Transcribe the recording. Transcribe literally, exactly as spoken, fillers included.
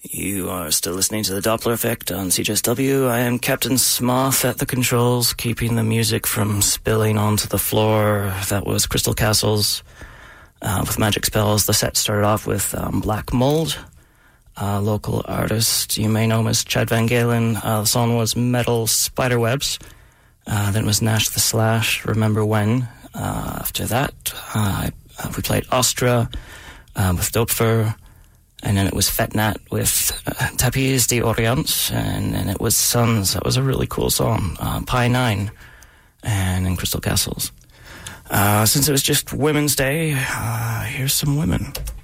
You are still listening to the Doppler Effect on C J S W. I am Captain Smoth at the controls, keeping the music from spilling onto the floor. That was Crystal Castles uh, with Magic Spells. The set started off with um, Black Mold, a local artist. You may know him as Chad Van Galen. Uh, the song was Metal Spiderwebs. Uh, then it was Nash the Slash, Remember When. Uh, after that, uh, uh, we played Ostra uh, with Dopfer. And then it was Fetnat with uh, Tapis d'Orient, and then it was Suns. That was a really cool song. Uh, Pi Nine, and then Crystal Castles. Uh, since it was just Women's Day, uh, here's some women.